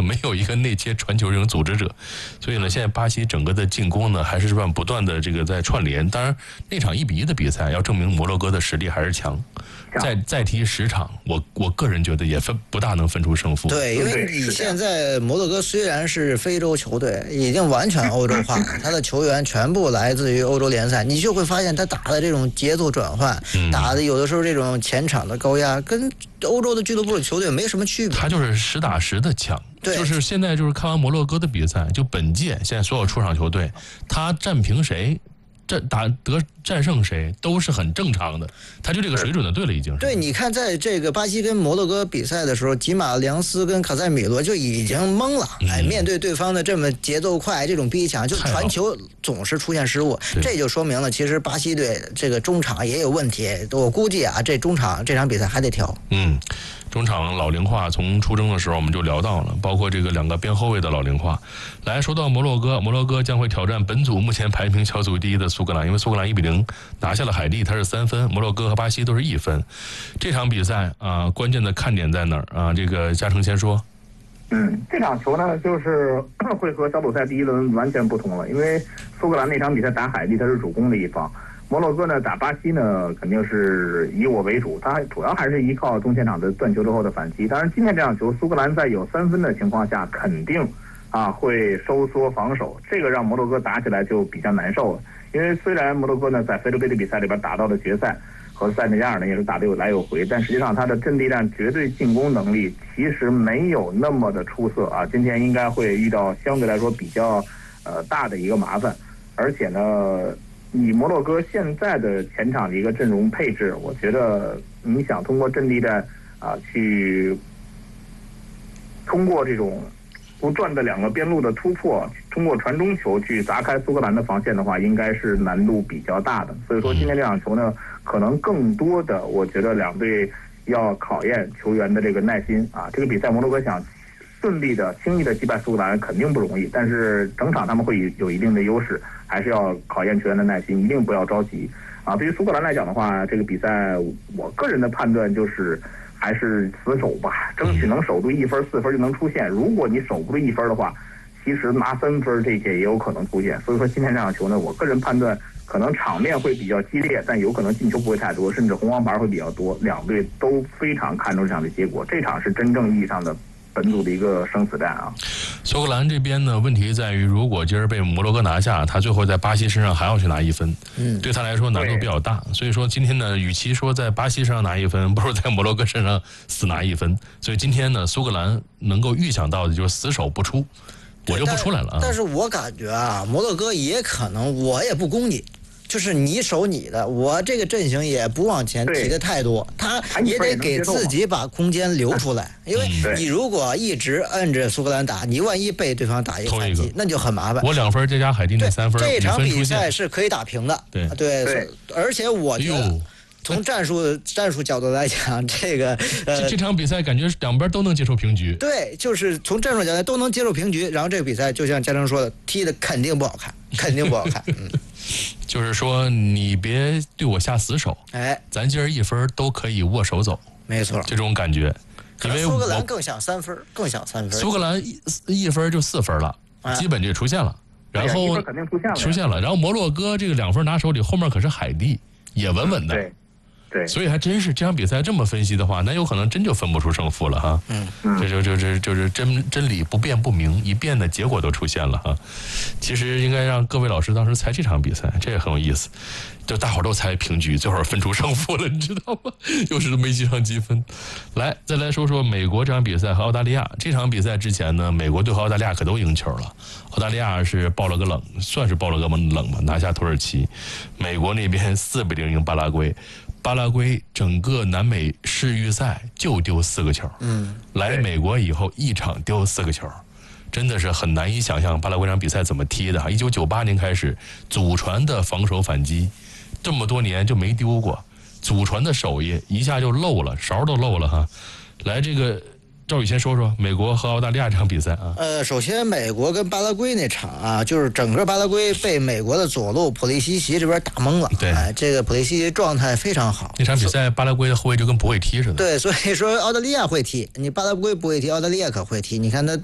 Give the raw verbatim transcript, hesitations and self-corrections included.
没有一个内切传球这种组织者，所以呢，现在巴西整个的进攻呢还是不断的这个在串联。当然，那场一比一的比赛要证明摩洛哥的实力还是强。再再踢十场，我我个人觉得也分不大能分出胜负。 对，因为你现在摩洛哥虽然是非洲球队，已经完全欧洲化了，他的球员全部来自于欧洲联赛，你就会发现他打的这种节奏转换，嗯、打的有的时候这种前场的高压，跟欧洲的俱乐部的球队没什么区别。 他就是实打实的强。对，就是现在就是看完摩洛哥的比赛，就本届现在所有出场球队，他战平谁？战打得战胜谁都是很正常的，他就这个水准的队了已经是。 对，你看在这个巴西跟摩洛哥比赛的时候，吉马良斯跟卡塞米罗就已经懵了，嗯、哎，面对对方的这么节奏快，这种逼抢，就传球总是出现失误，这就说明了其实巴西队这个中场也有问题。我估计啊，这中场这场比赛还得调。 嗯。中场老龄化，从出征的时候我们就聊到了，包括这个两个边后卫的老龄化。来说到摩洛哥，摩洛哥将会挑战本组目前排名小组第一的苏格兰，因为苏格兰一比零拿下了海地，它是三分，摩洛哥和巴西都是一分。这场比赛啊、呃，关键的看点在哪儿啊？这个嘉诚先说。 嗯，这场球呢，就是会和小组赛第一轮完全不同了，因为苏格兰那场比赛打海地，它是主攻的一方。摩洛哥呢打巴西呢，肯定是以我为主，他主要还是依靠中前场的断球之后的反击。当然，今天这场球，苏格兰在有三分的情况下，肯定啊会收缩防守，这个让摩洛哥打起来就比较难受了。因为虽然摩洛哥呢在非洲杯的比赛里边打到了决赛，和塞内加尔呢也是打得有来有回，但实际上他的阵地战绝对进攻能力其实没有那么的出色啊。今天应该会遇到相对来说比较呃大的一个麻烦，而且呢。以摩洛哥现在的前场的一个阵容配置，我觉得你想通过阵地战啊去通过这种不断的两个边路的突破，通过传中球去砸开苏格兰的防线的话，应该是难度比较大的。所以说今天这场球呢，可能更多的我觉得两队要考验球员的这个耐心啊。这个比赛摩洛哥想顺利的轻易的击败苏格兰肯定不容易，但是整场他们会有一定的优势，还是要考验球员的耐心，一定不要着急啊。对于苏格兰来讲的话，这个比赛我个人的判断就是还是死守吧，争取能守住一分四分就能出现。如果你守不住一分的话，其实拿三分这些也有可能出现。所以说今天这场球呢，我个人判断可能场面会比较激烈，但有可能进球不会太多，甚至红黄牌会比较多。两队都非常看重这场的结果，这场是真正意义上的本组的一个生死战啊。 苏格兰这边呢，问题在于，如果今儿被摩洛哥拿下，他最后在巴西身上还要去拿一分，嗯，对他来说难度比较大。所以说今天呢，与其说在巴西身上拿一分，不如在摩洛哥身上死拿一分。所以今天呢，苏格兰能够预想到的就是死守不出，我就不出来了啊。 但, 但是我感觉啊，摩洛哥也可能，我也不攻你。就是你守你的，我这个阵型也不往前提的太多，他也得给自己把空间留出来，因为你如果一直摁着苏格兰打，你万一被对方打一个反击，那就很麻烦。 我两分再加海地那三分， 这场比赛是可以打平的。 对对，而且我觉得从战术战术角度来讲，这个呃这这场比赛感觉两边都能接受平局。 对，就是从战术角度都能接受平局，然后这个比赛就像嘉诚说的，踢的肯定不好看，肯定不好看。嗯。 就是说，你别对我下死手，哎，咱今儿一分都可以握手走， 没错， 这种感觉。 因为苏格兰更想三分，更想三分。 苏格兰一一分就四分了，哎、基本就出现了，然后肯定出现了， 出现了。然后摩洛哥这个两分拿手里，后面可是海地，也稳稳的。 对。对， 所以还真是这场比赛这么分析的话，那有可能真就分不出胜负了哈。嗯，这就就就就是真真理不辩不明，一辩的结果都出现了哈。其实应该让各位老师当时猜这场比赛，这也很有意思。就大伙都猜平局，最后分出胜负了，你知道吗？又是没积上积分。来，再来说说美国这场比赛和澳大利亚。这场比赛之前呢，美国队和澳大利亚可都赢球了。澳大利亚是爆了个冷，算是爆了个冷吧，拿下土耳其。美国那边四比零赢巴拉圭。巴拉圭整个南美世预赛就丢四个球，嗯，来美国以后一场丢四个球，真的是很难以想象巴拉圭这场比赛怎么踢的哈。一九九八年开始，祖传的防守反击，这么多年就没丢过，祖传的手艺一下就漏了，勺都漏了哈。来，这个赵宇先说说美国和澳大利亚这场比赛啊。 呃，首先美国跟巴拉圭那场啊，就是整个巴拉圭被美国的左路普利西奇这边打懵了。 对， 哎，这个普利西奇状态非常好。 那场比赛巴拉圭的后卫就跟不会踢似的。 对，所以说澳大利亚会踢，你巴拉圭不会踢，澳大利亚可会踢。你看他。